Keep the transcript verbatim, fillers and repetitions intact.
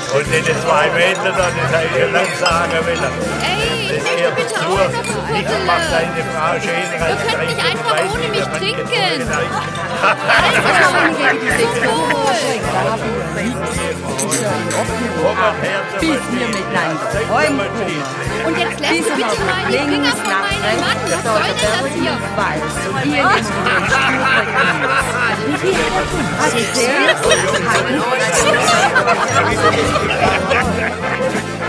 Und in den zwei Meter, das habe ich schon lange sagen wollen. Ey, ich möchte bitte auch noch ein Ich mach deine Frau schön. Ihr könnt nicht einfach ohne mich trinken. Bis wir miteinander heimkommen. Und jetzt lässt du bitte mal die Finger von meinem Mann. Was soll denn das hier? Und ihr jetzt den Stuhl bringen.